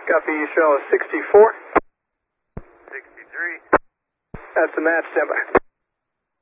Copy, you show 64. 63. That's the match, standby.